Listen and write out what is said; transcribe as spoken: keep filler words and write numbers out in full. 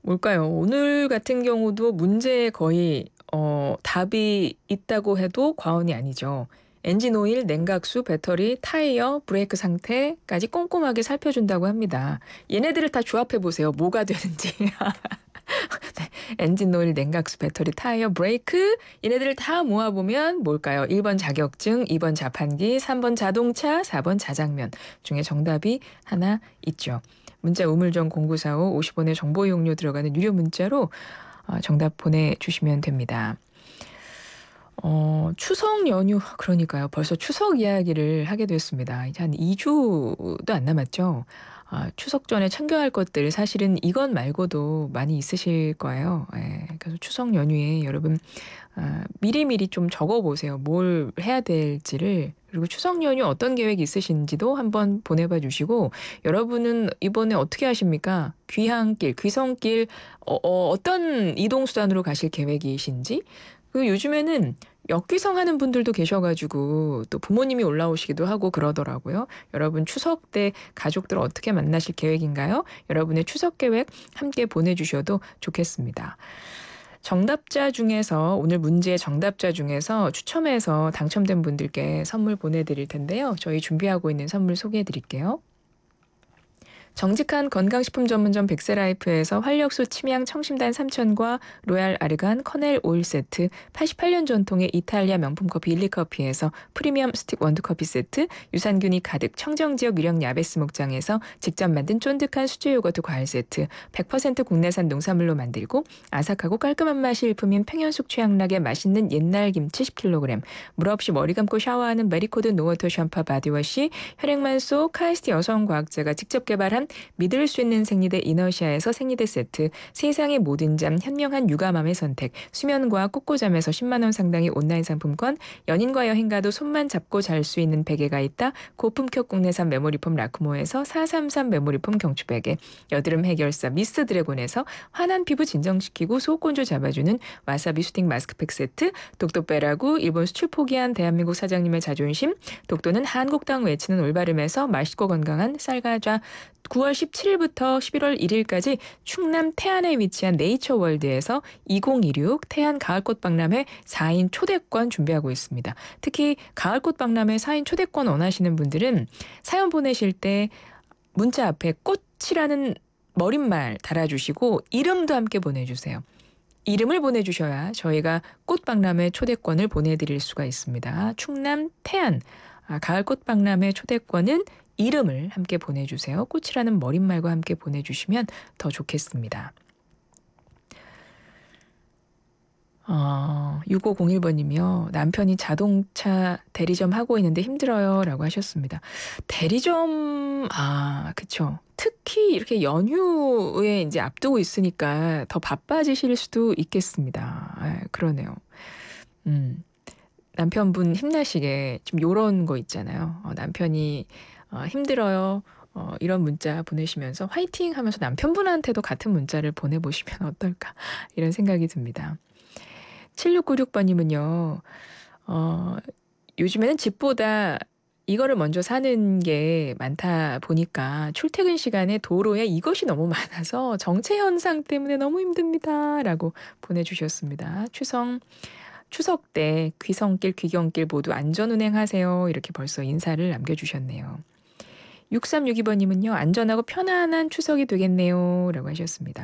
뭘까요? 오늘 같은 경우도 문제에 거의 어 답이 있다고 해도 과언이 아니죠. 엔진 오일, 냉각수, 배터리, 타이어, 브레이크 상태까지 꼼꼼하게 살펴준다고 합니다. 얘네들을 다 조합해 보세요. 뭐가 되는지. 네. 엔진 오일, 냉각수, 배터리, 타이어, 브레이크 얘네들을 다 모아보면 뭘까요? 일 번 자격증, 이 번 자판기, 삼 번 자동차, 사 번 자장면 중에 정답이 하나 있죠. 문자 우물정 공구사오 오십 원의 정보 이용료 들어가는 유료 문자로 어, 정답 보내주시면 됩니다. 어, 추석 연휴 그러니까요. 벌써 추석 이야기를 하게 됐습니다. 이제 한 이 주도 안 남았죠. 아, 추석 전에 챙겨야 할 것들 사실은 이것 말고도 많이 있으실 거예요. 예, 그래서 추석 연휴에 여러분 아, 미리미리 좀 적어보세요. 뭘 해야 될지를. 그리고 추석 연휴 어떤 계획이 있으신지도 한번 보내봐 주시고 여러분은 이번에 어떻게 하십니까? 귀향길, 귀성길 어, 어, 어떤 이동수단으로 가실 계획이신지 그 요즘에는 역귀성하는 분들도 계셔가지고 또 부모님이 올라오시기도 하고 그러더라고요. 여러분 추석 때 가족들 어떻게 만나실 계획인가요? 여러분의 추석 계획 함께 보내주셔도 좋겠습니다. 정답자 중에서 오늘 문제의 정답자 중에서 추첨해서 당첨된 분들께 선물 보내드릴 텐데요. 저희 준비하고 있는 선물 소개해 드릴게요. 정직한 건강식품 전문점 백세라이프에서 활력소 침향 청심단 삼천과 로얄 아르간 커넬 오일 세트, 팔십팔 년 전통의 이탈리아 명품 커피 일리커피에서 프리미엄 스틱 원두커피 세트, 유산균이 가득 청정지역 유령 야베스 목장에서 직접 만든 쫀득한 수제 요거트 과일 세트, 백 퍼센트 국내산 농산물로 만들고 아삭하고 깔끔한 맛이 일품인 팽현숙 최양락의 맛있는 옛날 김치 십 킬로그램, 물 없이 머리 감고 샤워하는 메리코드 노워터 샴푸 바디워시, 혈액만 속 카이스트 여성과학자가 직접 개발한 믿을 수 있는 생리대 이너시아에서 생리대 세트, 세상의 모든 잠 현명한 육아맘의 선택, 수면과 꾹꾹잠에서 십만 원 상당의 온라인 상품권, 연인과 여행 가도 손만 잡고 잘 수 있는 베개가 있다, 고품격 국내산 메모리폼 라크모에서 사삼삼 메모리폼 경추베개, 여드름 해결사 미스트 드래곤에서 환한 피부 진정시키고 소곤조 잡아주는 와사비 수딩 마스크팩 세트, 독도 빼라고 일본 수출 포기한 대한민국 사장님의 자존심, 독도는 한국당 외치는 올바름에서 맛있고 건강한 쌀과자, 구월 십칠일부터 십일월 일일까지 충남 태안에 위치한 네이처월드에서 이천이십육 태안 가을꽃 박람회 사 인 초대권 준비하고 있습니다. 특히 가을꽃 박람회 사 인 초대권 원하시는 분들은 사연 보내실 때 문자 앞에 꽃이라는 머릿말 달아주시고 이름도 함께 보내주세요. 이름을 보내주셔야 저희가 꽃박람회 초대권을 보내드릴 수가 있습니다. 충남 태안 아, 가을꽃 박람회 초대권은 이름을 함께 보내주세요. 꽃이라는 머릿말과 함께 보내주시면 더 좋겠습니다. 어, 육오공일 번이며 남편이 자동차 대리점 하고 있는데 힘들어요 라고 하셨습니다. 대리점 아 그쵸. 특히 이렇게 연휴에 이제 앞두고 있으니까 더 바빠지실 수도 있겠습니다. 아, 그러네요. 음, 남편분 힘내시게 좀 요런 거 있잖아요. 어, 남편이 어, 힘들어요. 어, 이런 문자 보내시면서 화이팅 하면서 남편분한테도 같은 문자를 보내보시면 어떨까 이런 생각이 듭니다. 칠육구육 번님은요. 어, 요즘에는 집보다 이거를 먼저 사는 게 많다 보니까 출퇴근 시간에 도로에 이것이 너무 많아서 정체 현상 때문에 너무 힘듭니다. 라고 보내주셨습니다. 추석, 추석 때 귀성길, 귀경길 모두 안전운행하세요. 이렇게 벌써 인사를 남겨주셨네요. 육삼육이 번님은요. 안전하고 편안한 추석이 되겠네요. 라고 하셨습니다.